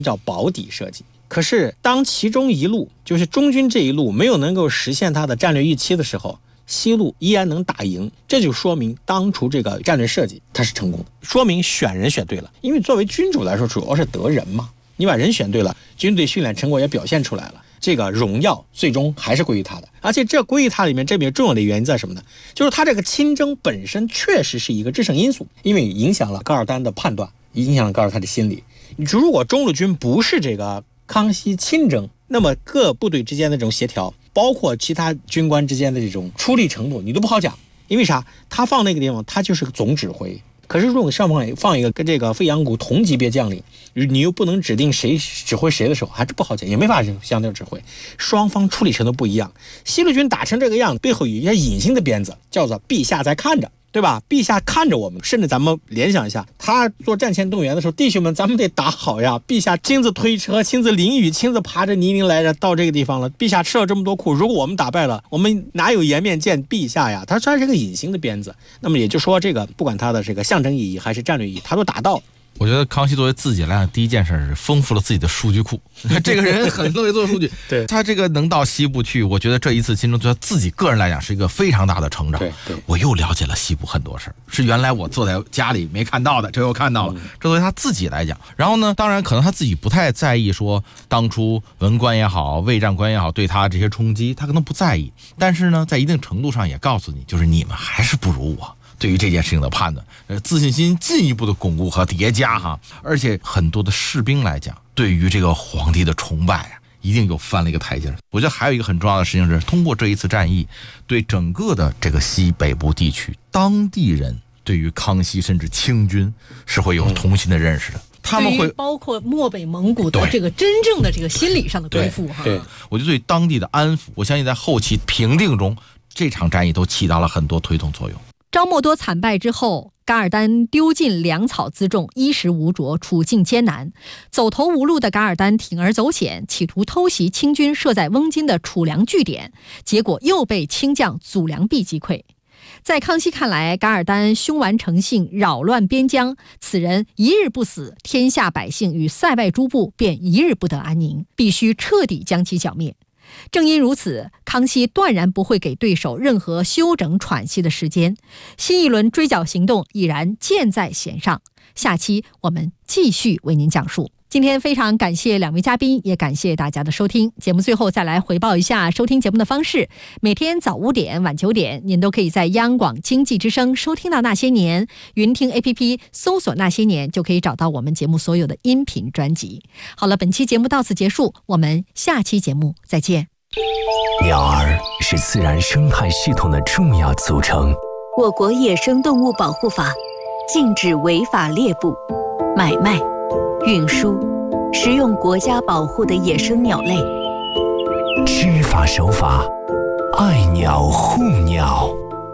叫保底设计。可是当其中一路，就是中军这一路没有能够实现它的战略预期的时候，西路依然能打赢，这就说明当初这个战略设计它是成功的，说明选人选对了。因为作为君主来说，主要是得人嘛，你把人选对了，军队训练成果也表现出来了，这个荣耀最终还是归于他的。而且这归于他里面，这边重要的原因在什么呢？就是他这个亲征本身确实是一个制胜因素，因为影响了噶尔丹的判断，影响了噶尔丹的心理。如果中路军不是这个康熙亲征，那么各部队之间的这种协调，包括其他军官之间的这种出力程度，你都不好讲。因为啥？他放那个地方，他就是个总指挥。可是如果上方放一个跟这个费扬古同级别将领，你又不能指定谁指挥谁的时候，还是不好讲，也没法相对指挥。双方处理程度不一样。西路军打成这个样子，背后有一些隐形的鞭子，叫做陛下在看着。对吧？陛下看着我们，甚至咱们联想一下，他做战前动员的时候，弟兄们，咱们得打好呀！陛下亲自推车，亲自淋雨，亲自爬着泥泞来着，到这个地方了。陛下吃了这么多苦，如果我们打败了，我们哪有颜面见陛下呀？他算是个隐形的鞭子。那么也就是说，这个不管他的这个象征意义还是战略意义，他都达到了。 我觉得康熙作为自己来讲，第一件事是丰富了自己的数据库。这个人很会做数据， 对他这个能到西部去，我觉得这一次亲征对他自己个人来讲是一个非常大的成长。 对， 我又了解了西部很多事儿，是原来我坐在家里没看到的，这又看到了。这对他自己来讲，然后呢，当然可能他自己不太在意说当初文官也好，卫战官也好，对他这些冲击，他可能不在意。但是呢，在一定程度上也告诉你，就是你们还是不如我。对于这件事情的判断，自信心进一步的巩固和叠加哈，而且很多的士兵来讲，对于这个皇帝的崇拜啊，一定又翻了一个台阶。我觉得还有一个很重要的事情是，通过这一次战役，对整个的这个西北部地区，当地人对于康熙甚至清军是会有同心的认识的。他们会包括漠北蒙古的这个真正的这个心理上的归附哈。 对，我觉得对当地的安抚，我相信在后期平定中，这场战役都起到了很多推动作用。 昭莫多惨败之后，噶尔丹丢尽粮草辎重，衣食无着，处境艰难。走投无路的噶尔丹铤而走险，企图偷袭清军设在翁金的储粮据点，结果又被清将祖良弼击溃。在康熙看来，噶尔丹凶顽成性，扰乱边疆，此人一日不死，天下百姓与塞外诸部便一日不得安宁，必须彻底将其剿灭。正因如此，康熙断然不会给对手任何休整喘息的时间，新一轮追剿行动已然箭在弦上。下期我们继续为您讲述。今天非常感谢两位嘉宾，也感谢大家的收听。节目最后再来回报一下收听节目的方式：每天早5点、晚9点，您都可以在央广经济之声收听到《那些年》，云听 APP 搜索《那些年》就可以找到我们节目所有的音频专辑。好了，本期节目到此结束，我们下期节目再见。 鸟儿是自然生态系统的重要组成。 我国野生动物保护法禁止违法猎捕、买卖、运输、食用国家保护的野生鸟类。 知法守法，爱鸟护鸟。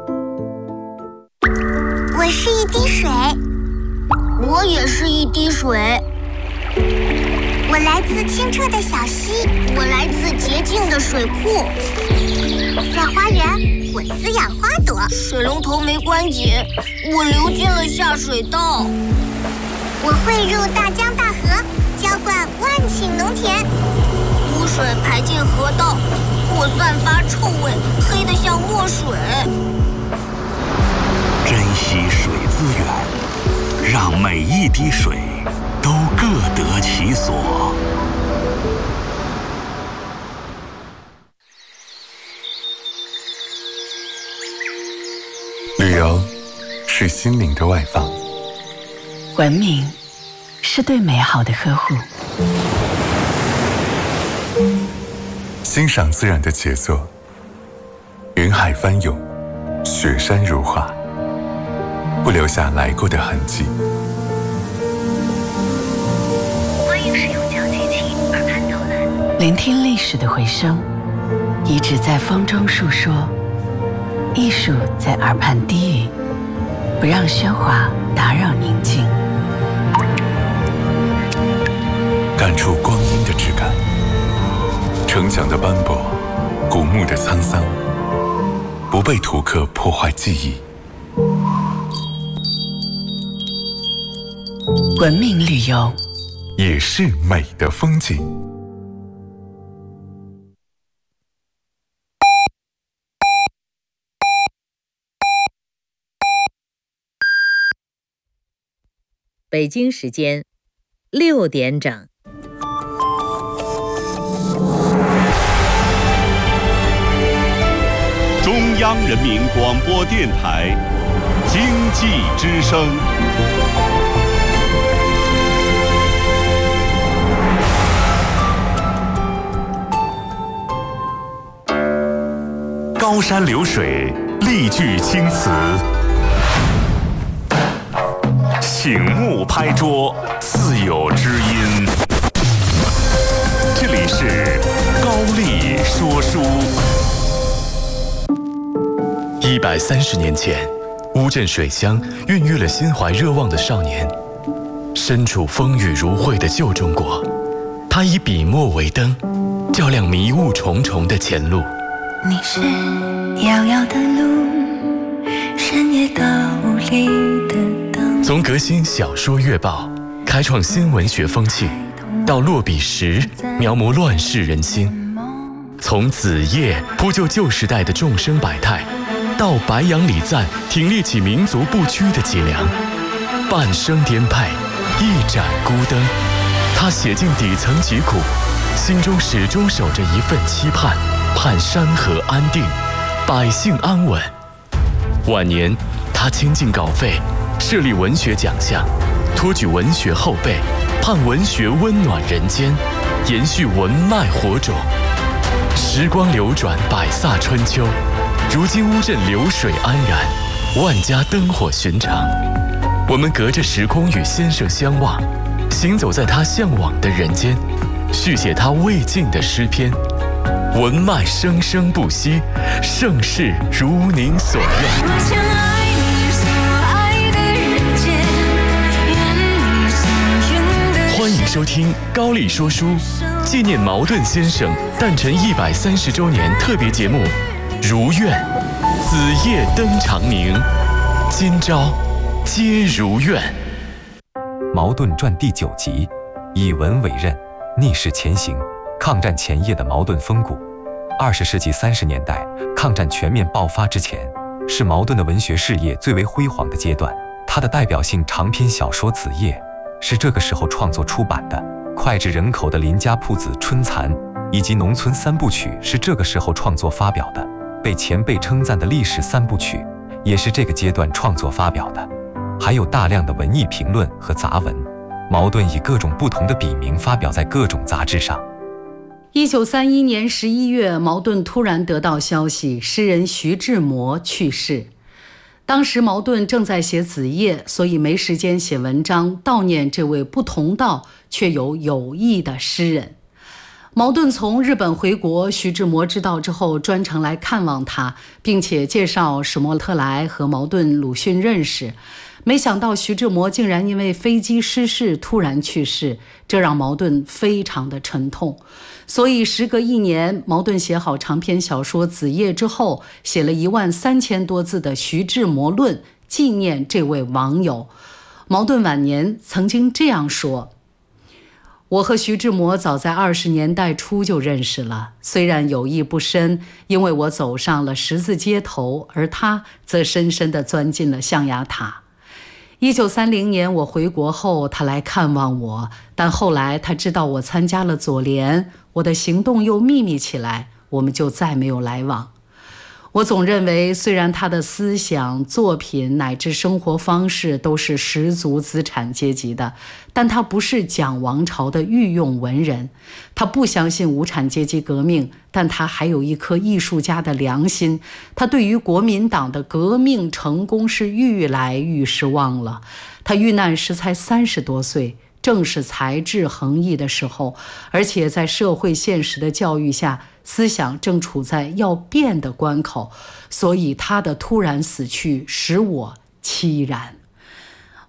我是一滴水，我也是一滴水。我来自清澈的小溪，我来自洁净的水库。在花园，我滋养花朵；水龙头没关紧，我流进了下水道。我汇入大江大河，浇灌万顷农田。污水排进河道，我散发臭味，黑得像墨水。 珍惜水资源，让每一滴水都各得其所。 旅游是心灵的外放， 文明是对美好的呵护， 欣赏自然的杰作，云海翻涌，雪山如画，不留下来过的痕迹。 欢迎使用讲解器耳畔导览， 聆听历史的回声，遗址在风中述说，艺术在耳畔低语，不让喧哗打扰宁静。 感触光阴的质感，城墙的斑驳，古墓的沧桑，不被图刻破坏记忆。 文明旅游， 也是美的风景。 北京时间6点整。 中央人民广播电台经济之声。高山流水，丽句青词，醒目拍桌，自有知音。这里是高丽说书。130年前，乌镇水乡孕育了心怀热望的少年。身处风雨如晦的旧中国，他以笔墨为灯，照亮迷雾重重的前路。 你是遥遥的路，深夜的无力的灯。 从革新小说月报，开创新文学风气，到落笔时描摹乱世人心；从子夜铺就旧时代的众生百态，到白杨礼赞挺立起民族不屈的脊梁。半生颠沛，一盏孤灯，他写尽底层疾苦，心中始终守着一份期盼，盼山河安定，百姓安稳。晚年，他倾尽稿费，设立文学奖项，托举文学后辈，盼文学温暖人间，延续文脉火种。时光流转，百飒春秋，如今乌镇流水安然，万家灯火寻常。我们隔着时空与先生相望，行走在他向往的人间，续写他未尽的诗篇。文脉生生不息，盛世如您所愿。欢迎收听高丽说书，纪念茅盾先生诞辰130周年特别节目《如愿》，子夜灯长明，今朝皆如愿。 茅盾传第9集，以文为刃，逆势前行。抗战前夜的茅盾风骨。20世纪30年代，抗战全面爆发之前，是茅盾的文学事业最为辉煌的阶段。他的代表性长篇小说《子夜》是这个时候创作出版的，脍炙人口的林家铺子《春蚕》以及农村3部曲是这个时候创作发表的，被前辈称赞的历史3部曲也是这个阶段创作发表的，还有大量的文艺评论和杂文。茅盾以各种不同的笔名发表在各种杂志上。 1931年11月，茅盾突然得到消息，诗人徐志摩去世。当时茅盾正在写《子夜》，所以没时间写文章悼念这位不同道却有友谊的诗人。茅盾从日本回国，徐志摩知道之后专程来看望他，并且介绍史莫特莱和茅盾、鲁迅认识。没想到徐志摩竟然因为飞机失事突然去世，这让茅盾非常的沉痛。所以时隔1年，茅盾写好长篇小说《子夜》之后，写了13000多字的《徐志摩论》，纪念这位网友。茅盾晚年曾经这样说：我和徐志摩早在20年代初就认识了，虽然友谊不深，因为我走上了十字街头，而他则深深地钻进了象牙塔。1930年我回国后，他来看望我，但后来他知道我参加了左联，我的行动又秘密起来，我们就再没有来往。我总认为，虽然他的思想、作品乃至生活方式都是十足资产阶级的，但他不是蒋王朝的御用文人。他不相信无产阶级革命，但他还有一颗艺术家的良心。他对于国民党的革命成功是愈来愈失望了。他遇难时才30多岁，正是才智横溢的时候，而且在社会现实的教育下，思想正处在要变的关口，所以他的突然死去使我凄然。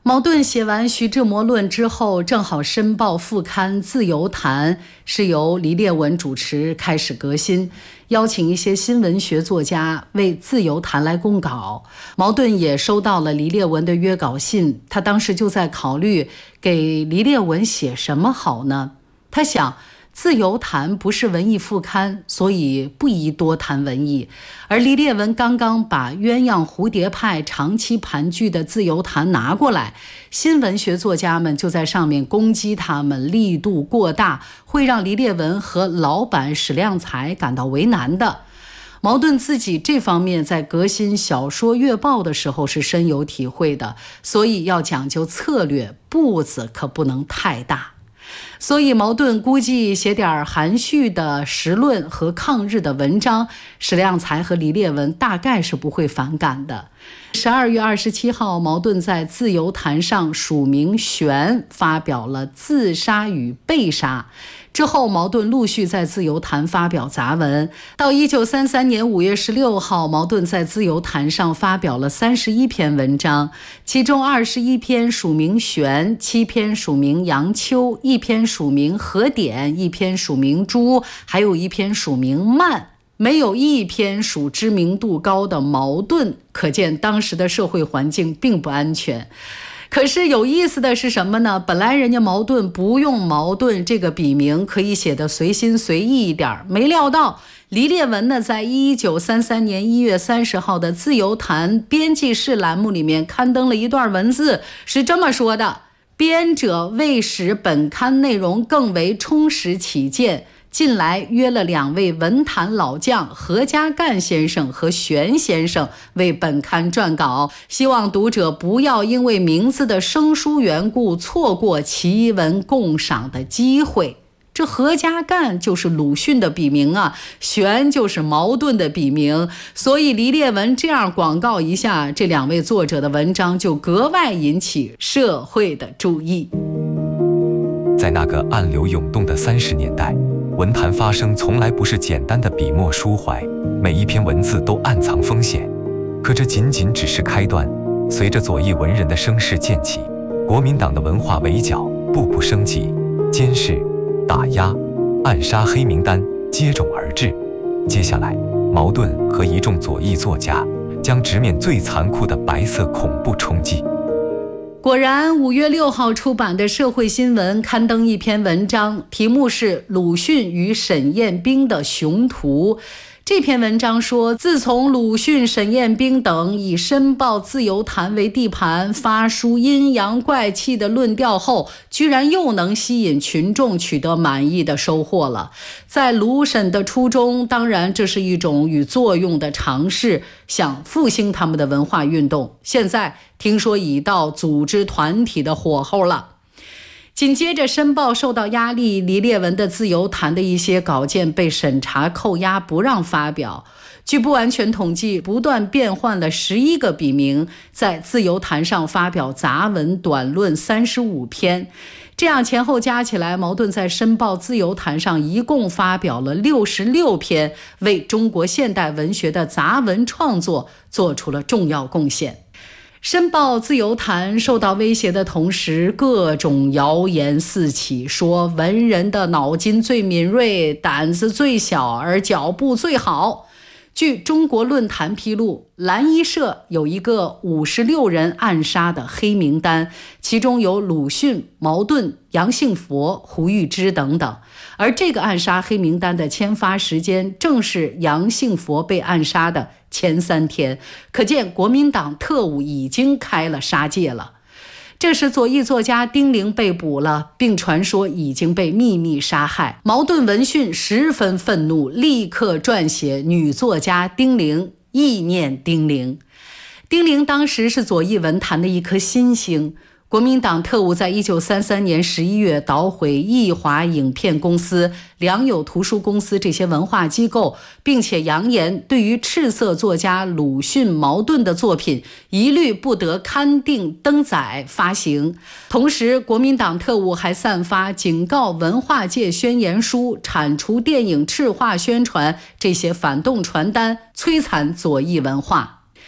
茅盾写完《徐志摩论》之后，正好《申报》副刊《自由谈》是由黎烈文主持开始革新，邀请一些新闻学作家为《自由谈》来供稿。茅盾也收到了黎烈文的约稿信，他当时就在考虑给黎烈文写什么好呢？他想，自由谈不是文艺副刊，所以不宜多谈文艺。而黎烈文刚刚把鸳鸯蝴蝶派长期盘踞的自由谈拿过来，新文学作家们就在上面攻击他们，力度过大，会让黎烈文和老板史量才感到为难的。茅盾自己这方面在革新小说月报的时候是深有体会的，所以要讲究策略，步子可不能太大。所以茅盾估计写点含蓄的时论和抗日的文章，史量才和黎烈文大概是不会反感的。12月27号，茅盾在自由谈上署名玄发表了《自杀与被杀》。之后茅盾陆续在自由谈发表杂文，到1933年5月16号，茅盾在自由谈上发表了31篇文章，其中21篇署名玄，7篇署名杨秋，1篇署名何典，1篇署名朱，还有1篇署名曼，没有1篇属知名度高的茅盾，可见当时的社会环境并不安全。可是有意思的是什么呢？本来人家茅盾不用茅盾这个笔名，可以写得随心随意一点，没料到黎烈文呢，在1933年1月30号的自由谈编辑室栏目里面刊登了一段文字，是这么说的：编者为使本刊内容更为充实起见，近来约了2位文坛老将何家淦先生和玄先生为本刊撰稿，希望读者不要因为名字的生疏缘故错过奇文共赏的机会。这何家淦就是鲁迅的笔名啊，玄就是茅盾的笔名，所以黎烈文这样广告一下，这2位作者的文章就格外引起社会的注意。 在那个暗流涌动的30年代，文坛发生从来不是简单的笔墨抒怀，每一篇文字都暗藏风险。可这仅仅只是开端，随着左翼文人的声势渐起，国民党的文化围剿步步升级，监视、打压、暗杀黑名单接踵而至。接下来，茅盾和一众左翼作家将直面最残酷的白色恐怖冲击。 果然5月6号出版的《社会新闻》刊登一篇文章，题目是鲁迅与沈雁冰的雄图。这篇文章说，自从鲁迅、沈雁冰等以《申报》《自由谈》为地盘，发出阴阳怪气的论调后，居然又能吸引群众，取得满意的收获了。在鲁沈的初衷，当然这是一种与作用的尝试，想复兴他们的文化运动。现在听说已到组织团体的火候了。紧接着，《申报》受到压力，黎烈文的《自由谈》的一些稿件被审查扣押，不让发表。据不完全统计，不断变换了11个笔名，在《自由谈》上发表杂文、短论35篇。这样前后加起来，茅盾在《申报》《自由谈》上一共发表了66篇，为中国现代文学的杂文创作做出了重要贡献。申报自由谈受到威胁的同时，各种谣言四起，说文人的脑筋最敏锐，胆子最小，而脚步最好。据中国论坛披露，蓝衣社有一个56人暗杀的黑名单，其中有鲁迅、茅盾、杨杏佛、胡玉芝等等。而这个暗杀黑名单的签发时间正是杨杏佛被暗杀的前3天，可见国民党特务已经开了杀戒了。这时左翼作家丁玲被捕了，并传说已经被秘密杀害。茅盾闻讯十分愤怒，立刻撰写女作家丁玲，意念丁玲。丁玲当时是左翼文坛的一颗新星。国民党特务在1933年11月捣毁艺华影片公司、良友图书公司这些文化机构，并且扬言对于赤色作家鲁迅、茅盾的作品一律不得刊订、登载、发行。同时，国民党特务还散发警告文化界宣言书、铲除电影赤化宣传这些反动传单，摧残左翼文化。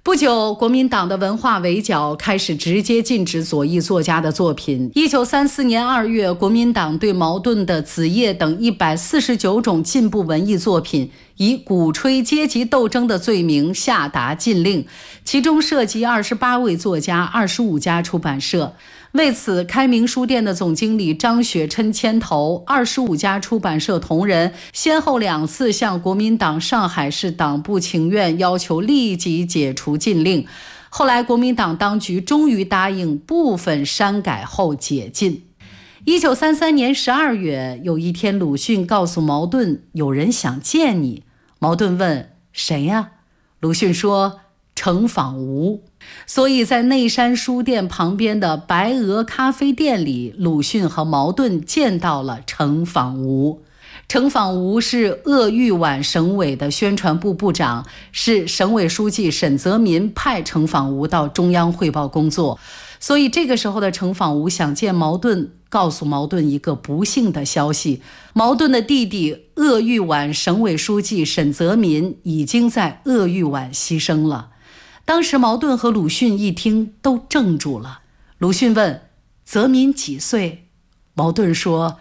不久，国民党的文化围剿开始直接禁止左翼作家的作品。1934年2月，国民党对茅盾的《子夜》等149种进步文艺作品以鼓吹阶级斗争的罪名下达禁令，其中涉及28位作家、25家出版社。为此，开明书店的总经理张雪琛牵头，25家出版社同仁先后2次向国民党上海市党部请愿，要求立即解除禁令。后来，国民党当局终于答应部分删改后解禁。1933年12月，有一天，鲁迅告诉茅盾，有人想见你。茅盾问谁呀？鲁迅说程仿吾。所以在内山书店旁边的白鹅咖啡店里，鲁迅和茅盾见到了程仿吾。程仿吾是鄂豫皖省委的宣传部部长，是省委书记沈泽民派程仿吾到中央汇报工作。所以这个时候的程仿吾想见茅盾，告诉茅盾一个不幸的消息：茅盾的弟弟鄂豫皖省委书记沈泽民已经在鄂豫皖牺牲了。当时茅盾和鲁迅一听都怔住了。鲁迅问：泽民几岁？茅盾说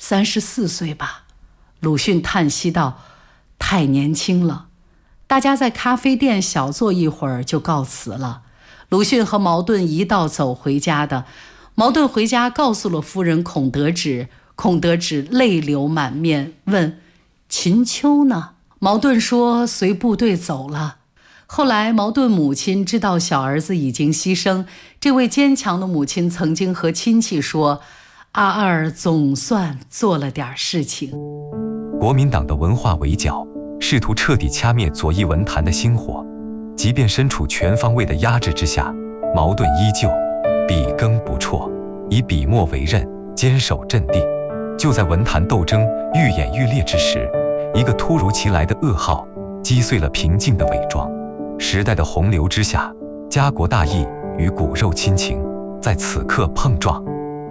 34岁吧。鲁迅叹息道：太年轻了。大家在咖啡店小坐一会儿就告辞了。鲁迅和茅盾一道走回家的。茅盾回家告诉了夫人孔德芷，孔德芷泪流满面，问秦秋呢？茅盾说随部队走了。后来茅盾母亲知道小儿子已经牺牲，这位坚强的母亲曾经和亲戚说，阿二总算做了点事情。 国民党的文化围剿试图彻底掐灭左翼文坛的星火，即便身处全方位的压制之下，茅盾依旧笔耕不辍，以笔墨为刃，坚守阵地。就在文坛斗争愈演愈烈之时，一个突如其来的噩耗击碎了平静的伪装。时代的洪流之下，家国大义与骨肉亲情在此刻碰撞。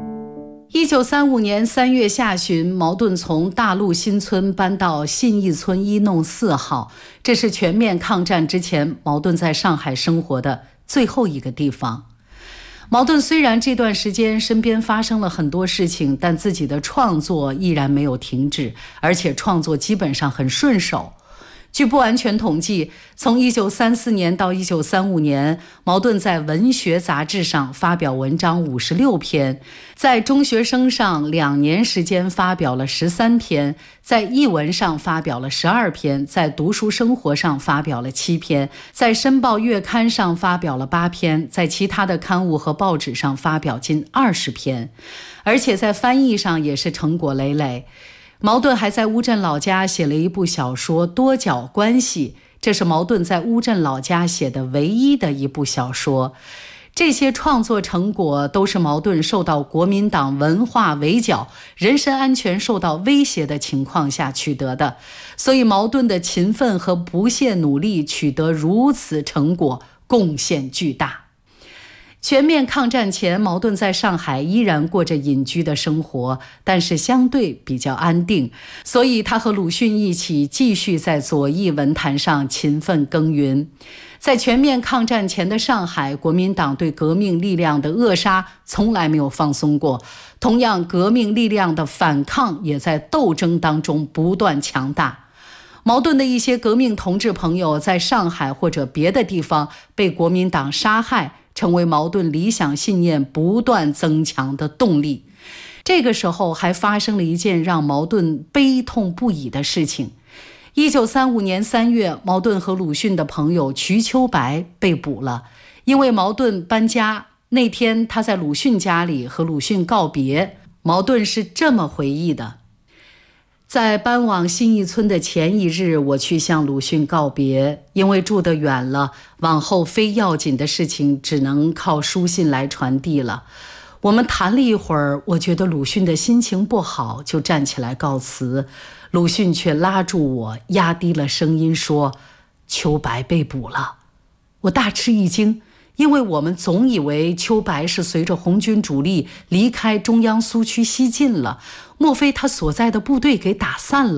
1935年3月下旬，茅盾从大陆新村搬到信义村1弄4号，这是全面抗战之前茅盾在上海生活的最后一个地方。茅盾虽然这段时间身边发生了很多事情，但自己的创作依然没有停止，而且创作基本上很顺手。据不完全统计，从1934年到1935年，茅盾在文学杂志上发表文章56篇，在中学生上2年时间发表了13篇，在译文上发表了12篇，在读书生活上发表了7篇，在申报月刊上发表了8篇，在其他的刊物和报纸上发表近20篇，而且在翻译上也是成果累累。茅盾还在乌镇老家写了一部小说《多角关系》，这是茅盾在乌镇老家写的唯一的一部小说。这些创作成果都是茅盾受到国民党文化围剿、人身安全受到威胁的情况下取得的，所以茅盾的勤奋和不懈努力取得如此成果，贡献巨大。全面抗战前，茅盾在上海依然过着隐居的生活，但是相对比较安定，所以他和鲁迅一起继续在左翼文坛上勤奋耕耘。在全面抗战前的上海，国民党对革命力量的扼杀从来没有放松过，同样革命力量的反抗也在斗争当中不断强大。茅盾的一些革命同志朋友在上海或者别的地方被国民党杀害，成为茅盾理想信念不断增强的动力。这个时候还发生了一件让茅盾悲痛不已的事情。1935年3月，茅盾和鲁迅的朋友瞿秋白被捕了。因为茅盾搬家，那天他在鲁迅家里和鲁迅告别，茅盾是这么回忆的：在搬往信义村的前一日，我去向鲁迅告别，因为住得远了，往后非要紧的事情只能靠书信来传递了。我们谈了一会儿，我觉得鲁迅的心情不好，就站起来告辞。鲁迅却拉住我，压低了声音说：秋白被捕了。我大吃一惊，因为我们总以为秋白是随着红军主力离开中央苏区西进了，莫非他所在的部队给打散了？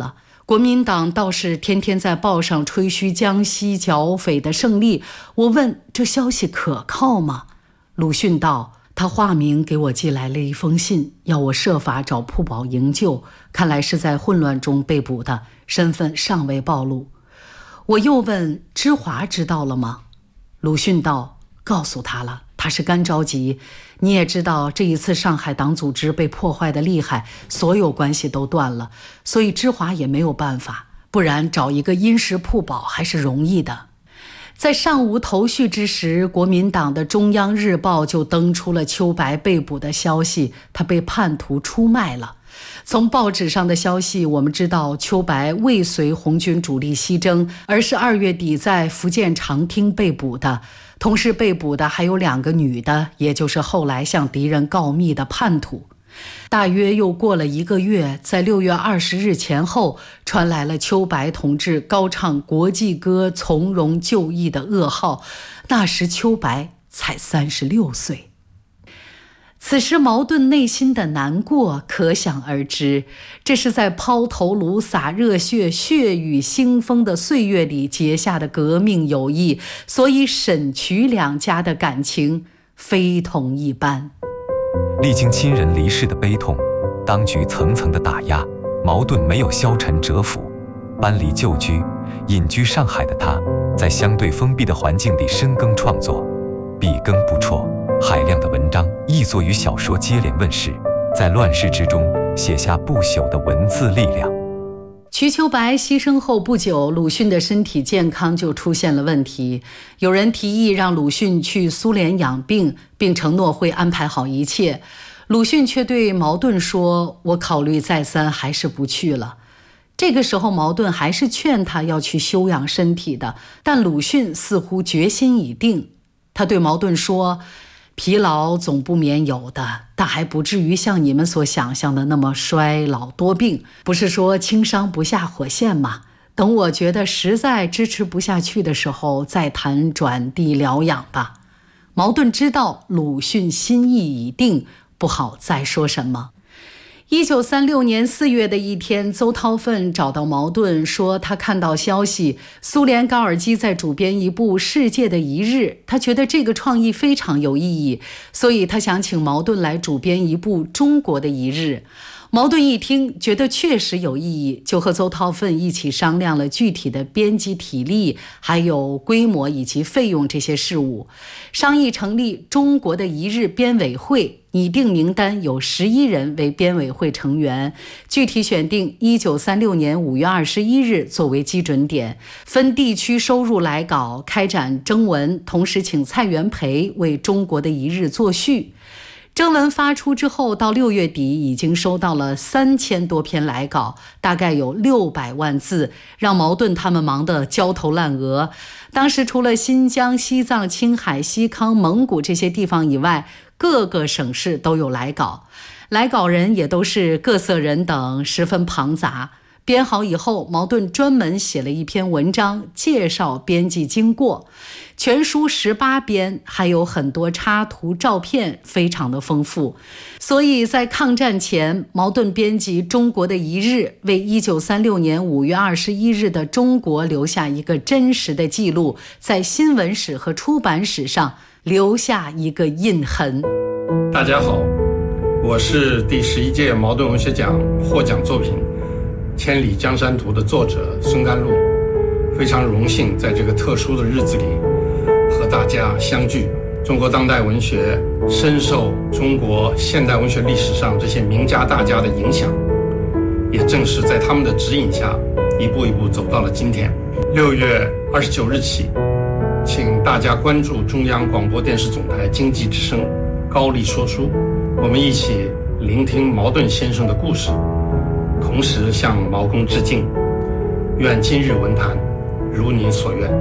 国民党倒是天天在报上吹嘘江西剿匪的胜利。我问这消息可靠吗？鲁迅道，他化名给我寄来了一封信，要我设法找铺保营救，看来是在混乱中被捕的，身份尚未暴露。我又问芝华知道了吗？鲁迅道，告诉他了，他是干着急。你也知道这一次上海党组织被破坏的厉害，所有关系都断了，所以芝华也没有办法，不然找一个殷实铺保还是容易的。在尚无头绪之时，国民党的中央日报就登出了秋白被捕的消息，他被叛徒出卖了。从报纸上的消息我们知道，秋白未随红军主力西征，而是2月底在福建长汀被捕的。同时被捕的还有2个女的，也就是后来向敌人告密的叛徒。大约又过了1个月，在6月20日前后，传来了秋白同志高唱国际歌从容就义的噩耗。那时秋白才36岁。此时茅盾内心的难过可想而知，这是在抛头颅洒热血、血雨腥风的岁月里结下的革命友谊，所以沈瞿两家的感情非同一般。 历经亲人离世的悲痛，当局层层的打压，茅盾没有消沉蛰伏，搬离旧居，隐居上海的他，在相对封闭的环境里深耕创作，笔耕不辍，海量的文章、译作与小说接连问世，在乱世之中写下不朽的文字力量。 瞿秋白牺牲后不久，鲁迅的身体健康就出现了问题。有人提议让鲁迅去苏联养病，并承诺会安排好一切。鲁迅却对茅盾说：“我考虑再三，还是不去了。”这个时候茅盾还是劝他要去休养身体的，但鲁迅似乎决心已定。他对茅盾说：“疲劳总不免有的，但还不至于像你们所想象的那么衰老多病。不是说轻伤不下火线吗？等我觉得实在支持不下去的时候，再谈转地疗养吧。”茅盾知道鲁迅心意已定，不好再说什么。1936年4月的一天，邹韬奋找到茅盾，说他看到消息，苏联高尔基在主编一部《世界的一日》，他觉得这个创意非常有意义，所以他想请茅盾来主编一部《中国的一日》。茅盾一听，觉得确实有意义，就和邹韬奋一起商量了具体的编辑体力，还有规模以及费用这些事务，商议成立中国的一日编委会，拟定名单，有11人为编委会成员，具体选定1936年5月21日作为基准点，分地区收入来稿，开展征文，同时请蔡元培为中国的一日作序。征文发出之后，到6月底已经收到了3000多篇来稿，大概有600万字，让茅盾他们忙得焦头烂额。当时除了新疆、西藏、青海、西康、蒙古这些地方以外，各个省市都有来稿，来稿人也都是各色人等，十分庞杂。编好以后，茅盾专门写了一篇文章介绍编辑经过，全书18编，还有很多插图照片，非常的丰富。所以在抗战前，茅盾编辑《中国的一日》，为1936年5月21日的中国留下一个真实的记录，在新闻史和出版史上留下一个印痕。 大家好，我是第11届茅盾文学奖获奖作品《千里江山图》的作者孙甘露，非常荣幸在这个特殊的日子里和大家相聚。中国当代文学深受中国现代文学历史上这些名家大家的影响，也正是在他们的指引下，一步一步走到了今天。6月29日起，请大家关注中央广播电视总台经济之声高丽说书，我们一起聆听茅盾先生的故事，同时向茅公致敬。愿今日文坛如您所愿。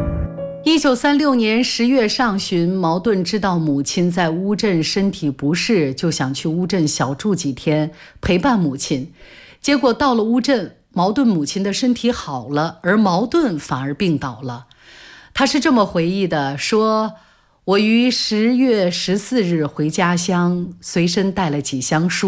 1936年10月上旬，茅盾知道母亲在乌镇身体不适，就想去乌镇小住几天，陪伴母亲。结果到了乌镇，茅盾母亲的身体好了，而茅盾反而病倒了。他是这么回忆的，说：“我于10月14日回家乡，随身带了几箱书，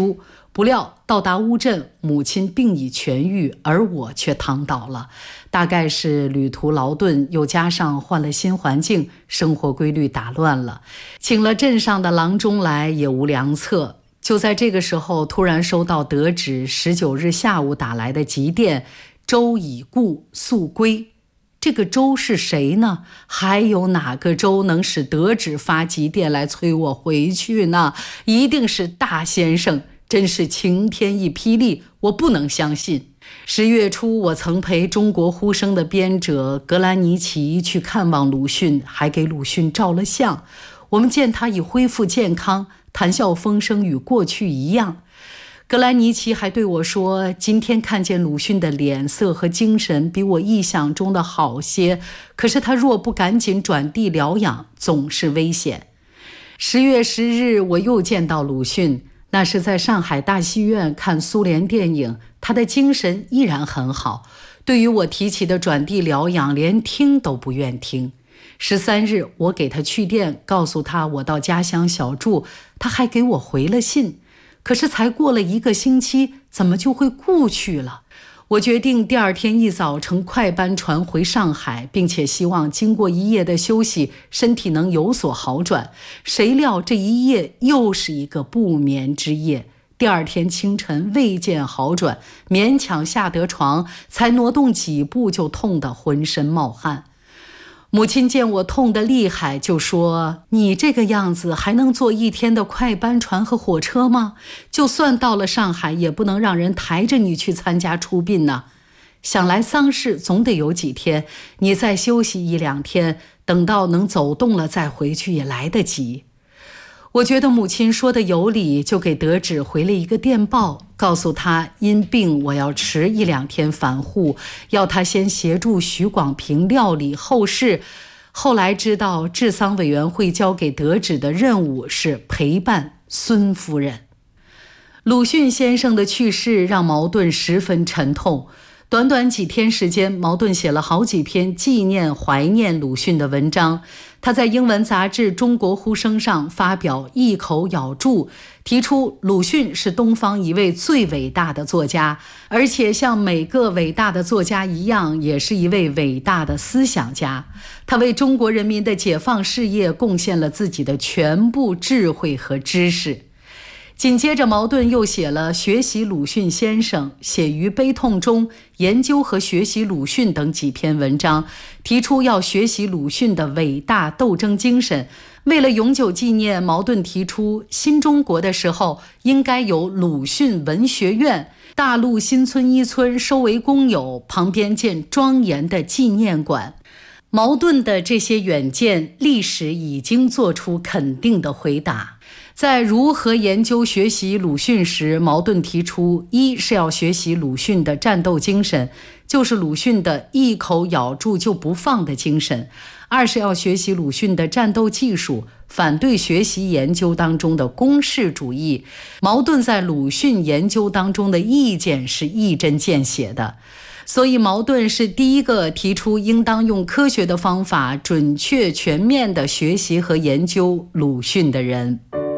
不料到达乌镇，母亲病已痊愈，而我却躺倒了。大概是旅途劳顿，又加上换了新环境，生活规律打乱了。请了镇上的郎中来也无良策。就在这个时候，突然收到得知19日下午打来的急电，周已故，速归。这个周是谁呢？还有哪个周能使得知发急电来催我回去呢？一定是大先生，真是晴天一霹雳，我不能相信。10月初，我曾陪中国呼声的编者格兰尼奇去看望鲁迅，还给鲁迅照了相。我们见他已恢复健康，谈笑风生，与过去一样。格兰尼奇还对我说，今天看见鲁迅的脸色和精神比我臆想中的好些，可是他若不赶紧转地疗养，总是危险。10月10日，我又见到鲁迅，那是在上海大戏院看苏联电影，他的精神依然很好，对于我提起的转地疗养，连听都不愿听。13日，我给他去电，告诉他我到家乡小住，他还给我回了信。可是才过了1个星期，怎么就会故去了？我决定第2天一早乘快班船回上海，并且希望经过1夜的休息，身体能有所好转。谁料这1夜又是一个不眠之夜。第2天清晨未见好转，勉强下得床，才挪动几步就痛得浑身冒汗。母亲见我痛得厉害，就说：“你这个样子还能坐1天的快班船和火车吗？就算到了上海，也不能让人抬着你去参加出殡呢。想来丧事总得有几天，你再休息1、2天，等到能走动了再回去也来得及。”我觉得母亲说的有理，就给得知回了一个电报，告诉他因病我要迟1、2天返沪，要他先协助许广平料理后事。后来知道治丧委员会交给得知的任务是陪伴孙夫人。鲁迅先生的去世让茅盾十分沉痛，短短几天时间，茅盾写了好几篇纪念怀念鲁迅的文章。他在英文杂志《中国呼声》上发表一口咬著，提出鲁迅是东方一位最伟大的作家，而且像每个伟大的作家一样，也是一位伟大的思想家。他为中国人民的解放事业贡献了自己的全部智慧和知识。紧接着，茅盾又写了《学习鲁迅先生》《写于悲痛中》《研究和学习鲁迅》等几篇文章，提出要学习鲁迅的伟大斗争精神。为了永久纪念，茅盾提出新中国的时候应该有鲁迅文学院，大陆新村1村收为公有，旁边建庄严的纪念馆。茅盾的这些远见，历史已经做出肯定的回答。在如何研究学习鲁迅时，茅盾提出，一是要学习鲁迅的战斗精神，就是鲁迅的一口咬住就不放的精神；二是要学习鲁迅的战斗技术，反对学习研究当中的公式主义。茅盾在鲁迅研究当中的意见是一针见血的，所以茅盾是第一个提出应当用科学的方法准确全面地学习和研究鲁迅的人。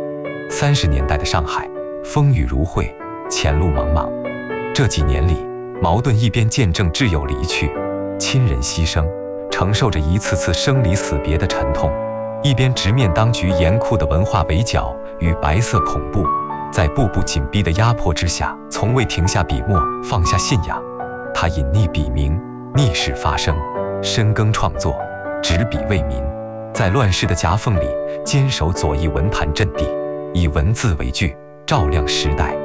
30年代的上海，风雨如晦，前路茫茫。这几年里，茅盾一边见证挚友离去、亲人牺牲，承受着一次次生离死别的沉痛，一边直面当局严酷的文化围剿与白色恐怖，在步步紧逼的压迫之下，从未停下笔墨，放下信仰。他隐匿笔名，逆势发声，深耕创作，执笔为民，在乱世的夹缝里坚守左翼文坛阵地，以文字为据，照亮时代。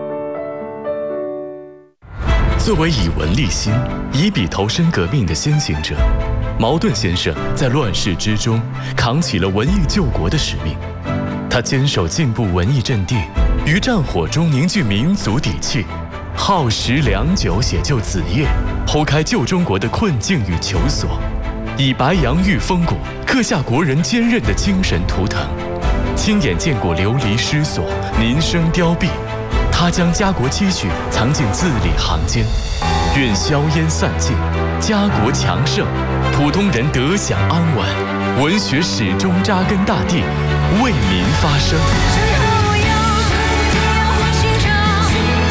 作为以文立心、以笔投身革命的先行者，茅盾先生在乱世之中扛起了文艺救国的使命。他坚守进步文艺阵地，于战火中凝聚民族底气，耗时良久写就子夜，剖开旧中国的困境与求索，以白杨玉风骨刻下国人坚韧的精神图腾。亲眼见过流离失所、民生凋敝，他将家国期许藏进字里行间，愿硝烟散尽，家国强盛，普通人得享安稳，文学始终扎根大地，为民发声。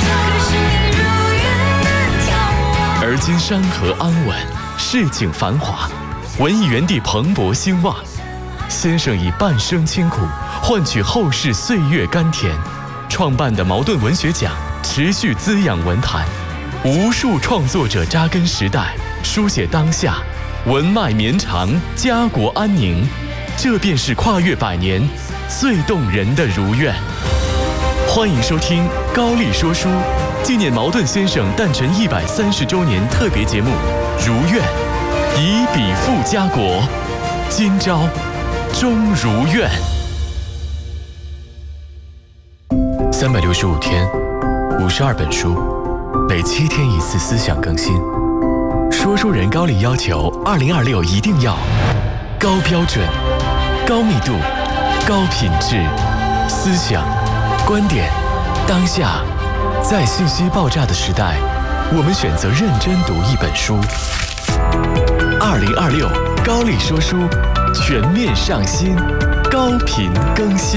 今山河安稳，市井繁华，文艺园地蓬勃兴旺。先生以半生清苦换取后世岁月甘甜，创办的茅盾文学奖持续滋养文坛，无数创作者扎根时代，书写当下，文脉绵长，家国安宁。这便是跨越100年最动人的如愿。欢迎收听高丽说书纪念茅盾先生诞辰130周年特别节目《如愿》，以笔赋家国，今朝终如愿。365天，52本书，每7天1次思想更新。说书人高丽要求2026一定要高标准、高密度、高品质，思想、观点、当下。在信息爆炸的时代，我们选择认真读一本书。2026高丽说书全面上新，高频更新。